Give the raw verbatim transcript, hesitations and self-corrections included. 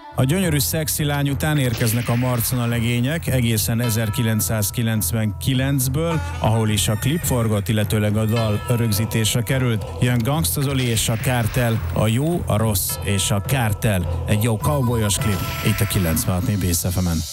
A gyönyörű szexi lány után érkeznek a Marcona legények egészen ezerkilencszázkilencvenkilencből, ahol is a klip forgott, illetőleg a dal rögzítésre került. Jön Gangsta Zoli és a Kártel, a jó, a rossz és a Kártel. Egy jó cowboyos klip, itt a kilencvenhat Bész ef emen.